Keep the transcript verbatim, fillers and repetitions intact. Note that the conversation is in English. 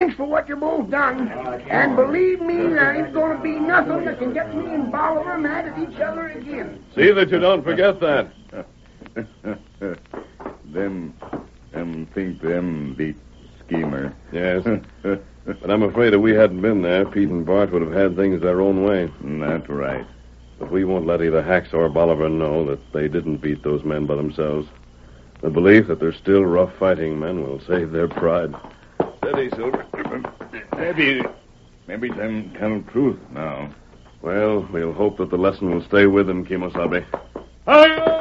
Thanks for what you both done. And believe me, there ain't going to be nothing that can get me and Bolivar mad at each other again. See that you don't forget that. them, them think them beat Schemer. Yes. But I'm afraid if we hadn't been there, Pete and Bart would have had things their own way. That's right. But we won't let either Hacks or Bolivar know that they didn't beat those men by themselves. The belief that they're still rough fighting men will save their pride. Steady, Silver. Maybe, maybe them tell truth now. Well, we'll hope that the lesson will stay with them, Kimosabe. Hi-yo!